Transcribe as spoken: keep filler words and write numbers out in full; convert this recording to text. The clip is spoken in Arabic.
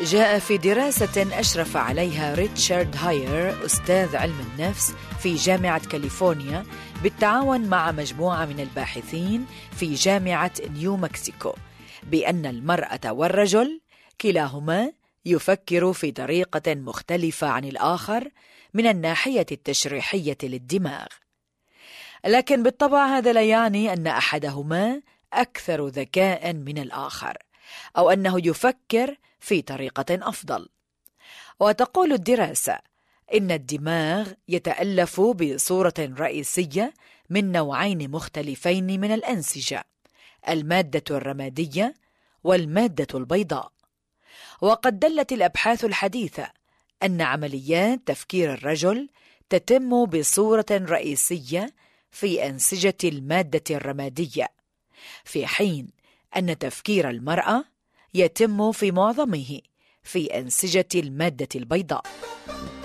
جاء في دراسة أشرف عليها ريتشارد هاير أستاذ علم النفس في جامعة كاليفورنيا بالتعاون مع مجموعة من الباحثين في جامعة نيو مكسيكو بأن المرأة والرجل كلاهما يفكر في طريقة مختلفة عن الآخر من الناحية التشريحية للدماغ، لكن بالطبع هذا لا يعني أن أحدهما أكثر ذكاء من الآخر أو أنه يفكر في طريقة أفضل. وتقول الدراسة إن الدماغ يتألف بصورة رئيسية من نوعين مختلفين من الأنسجة، المادة الرمادية والمادة البيضاء. وقد دلت الأبحاث الحديثة أن عمليات تفكير الرجل تتم بصورة رئيسية في أنسجة المادة الرمادية، في حين أن تفكير المرأة يتم في معظمه في أنسجة المادة البيضاء.